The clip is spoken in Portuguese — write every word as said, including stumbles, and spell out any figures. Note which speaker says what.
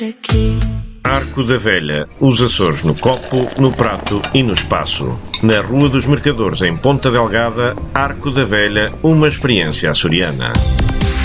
Speaker 1: aqui.
Speaker 2: Arco da Velha, os Açores no copo, no prato e no espaço. Na Rua dos Mercadores, em Ponta Delgada, Arco da Velha, uma experiência açoriana.